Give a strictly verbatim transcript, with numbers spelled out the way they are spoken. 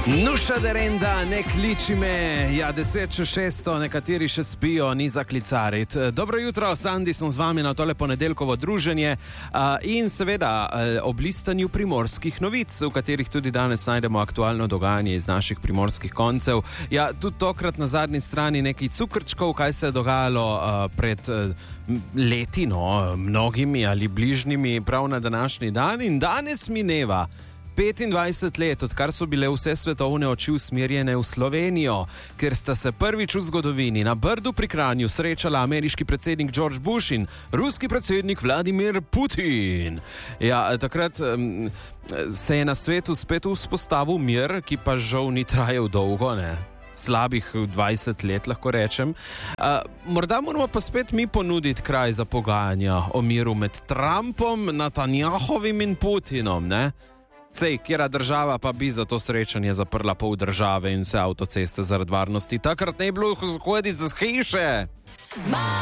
Nuša derenda, ne kliči me, ja, deset čez šesto, nekateri še spijo, ni za klicarit. Dobro jutro, Sandi, sem z vami na tole ponedeljkovo druženje uh, in seveda uh, ob listanju primorskih novic, v katerih tudi danes najdemo aktualno dogajanje iz naših primorskih koncev. Ja, tudi tokrat na zadnji strani nekaj cukrčkov, kaj se je dogajalo uh, pred uh, leti, no, mnogimi ali bližnjimi prav na današnji dan in danes mineva petindvajset let, odkar so bile vse svetovne oči usmerjene v Slovenijo, ker sta se prvič v zgodovini na Brdu pri Kranju srečala ameriški predsednik George Bush in ruski predsednik Vladimir Putin. Ja, takrat um, se je na svetu spet vzpostavil mir, ki pa žal ni trajal dolgo, ne? Slabih dvajset let, lahko rečem. Uh, morda moramo pa spet mi ponuditi kraj za pogajanja o miru med Trumpom, Netanjahovim in Putinom, ne? Sej, kjera država pa bi za to srečanje zaprla pol države in vse avtoceste zaradi varnosti. Takrat ne bi bilo hoditi za hiše.